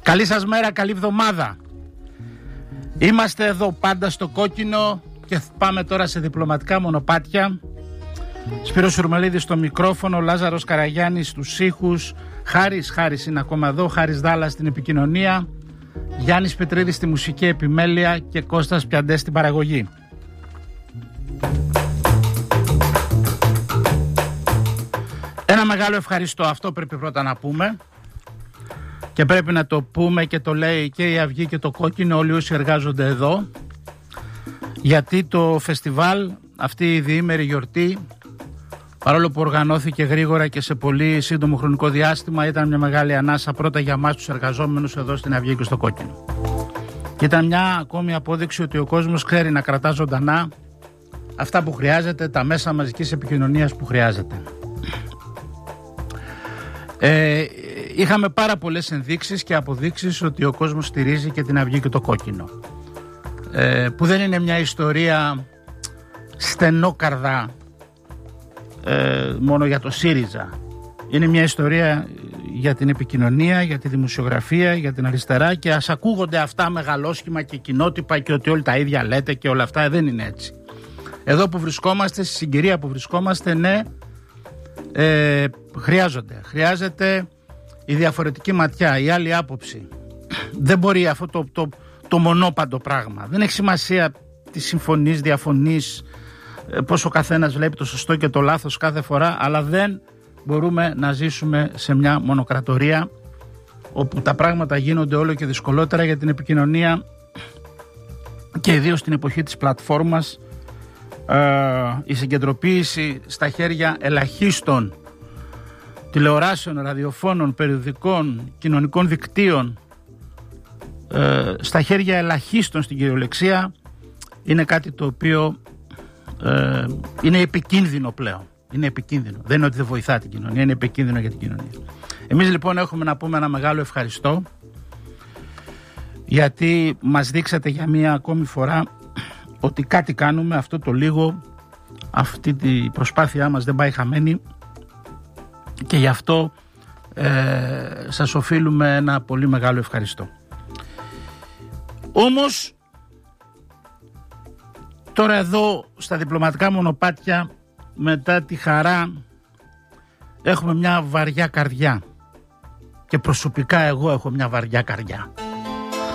Καλή σας μέρα, καλή εβδομάδα. Είμαστε εδώ πάντα στο κόκκινο και πάμε τώρα σε διπλωματικά μονοπάτια. Σπύρος Σουρμελίδης στο μικρόφωνο, Λάζαρος Καραγιάννης στους ήχους, Χάρης είναι ακόμα εδώ, Χάρης Δάλλας στην επικοινωνία, Γιάννης Πετρίδης στη μουσική επιμέλεια και Κώστας Πιαντές στην παραγωγή. Ένα μεγάλο ευχαριστώ, αυτό πρέπει πρώτα να πούμε και πρέπει να το πούμε και το λέει και η Αυγή και το Κόκκινο, όλοι όσοι εργάζονται εδώ, γιατί το φεστιβάλ, αυτή η διήμερη γιορτή, παρόλο που οργανώθηκε γρήγορα και σε πολύ σύντομο χρονικό διάστημα, ήταν μια μεγάλη ανάσα πρώτα για εμάς τους εργαζόμενους εδώ στην Αυγή και στο Κόκκινο. Και ήταν μια ακόμη απόδειξη ότι ο κόσμος ξέρει να κρατά ζωντανά αυτά που χρειάζεται, τα μέσα μαζικής επικοινωνίας που χρειάζεται. Είχαμε πάρα πολλές ενδείξεις και αποδείξεις ότι ο κόσμος στηρίζει και την Αυγή και το Κόκκινο, που δεν είναι μια ιστορία στενόκαρδα μόνο για το ΣΥΡΙΖΑ. Είναι μια ιστορία για την επικοινωνία, για τη δημοσιογραφία, για την αριστερά, και ας ακούγονται αυτά μεγαλόσχημα και κοινότυπα και ότι όλοι τα ίδια λέτε και όλα αυτά, δεν είναι έτσι. Εδώ που βρισκόμαστε, στη συγκυρία που βρισκόμαστε, ναι, χρειάζεται η διαφορετική ματιά, η άλλη άποψη. Δεν μπορεί αυτό το μονόπαντο πράγμα. Δεν έχει σημασία τι συμφωνείς, διαφωνείς, πώς ο καθένας βλέπει το σωστό και το λάθος κάθε φορά, αλλά δεν μπορούμε να ζήσουμε σε μια μονοκρατορία όπου τα πράγματα γίνονται όλο και δυσκολότερα για την επικοινωνία, και ιδίως στην εποχή της πλατφόρμας. Η συγκεντρωποίηση στα χέρια ελαχίστων τηλεοράσεων, ραδιοφώνων, περιοδικών, κοινωνικών δικτύων, στα χέρια ελαχίστων στην κυριολεξία, είναι κάτι το οποίο είναι επικίνδυνο πλέον. Είναι επικίνδυνο. Δεν είναι ότι δεν βοηθά την κοινωνία, είναι επικίνδυνο για την κοινωνία. Εμείς λοιπόν έχουμε να πούμε ένα μεγάλο ευχαριστώ, γιατί μας δείξατε για μία ακόμη φορά ότι κάτι κάνουμε, αυτό το λίγο, αυτή τη προσπάθειά μας δεν πάει χαμένη, και γι' αυτό σας οφείλουμε ένα πολύ μεγάλο ευχαριστώ. Όμως τώρα εδώ στα διπλωματικά μονοπάτια, μετά τη χαρά, έχουμε μια βαριά καρδιά, και προσωπικά εγώ έχω μια βαριά καρδιά.